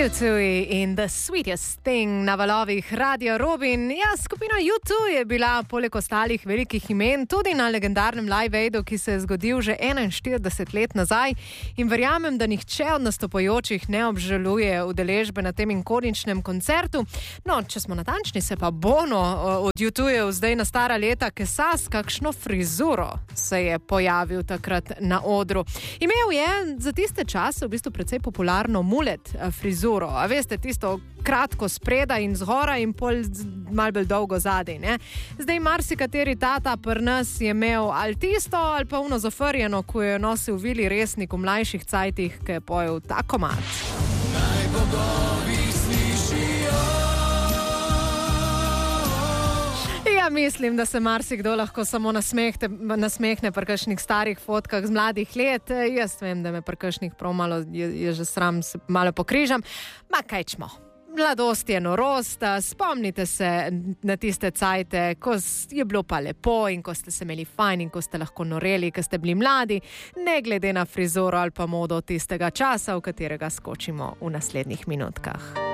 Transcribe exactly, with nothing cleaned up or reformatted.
U two in The Sweetest Thing na valovih Radio Robin. Ja, skupina U two je bila poleg ostalih velikih imen tudi na legendarnem Live Aidu, ki se je zgodil že enainštirideset let nazaj, in verjamem, da nihče od nastopajočih ne obžaluje udeležbe na tem ikoničnem koncertu. No, če smo natančni, se pa Bono od U two zdaj na stara leta kesa s kakšno frizuro se je pojavil takrat na odru. Imel je za tiste čase v bistvu precej popularno mulet frizuro, a veste, tisto kratko spreda in zgora in pol malo bolj dolgo zadaj, ne? Zdaj marsikateri tata pri nas je imel ali tisto, ali pa uno zafrjeno, ko je nosil Vili Resnik v mlajših cajtih, ki je pojel ta komad. Naj bogovi slišijo. Ja, mislim, da se marsikdo lahko samo nasmehne, nasmehne pri kakšnih starih fotkah z mladih let. Jaz vem, da me pri kakšnih prav malo je, je že sram, se malo pokrižam. Ma kaj čmo. Mladost je norost, spomnite se na tiste cajte, ko je bilo pa lepo in ko ste se imeli fajn in ko ste lahko noreli, ko ste bili mladi, ne glede na frizuro ali pa modo tistega časa, v katerega skočimo v naslednjih minutkah.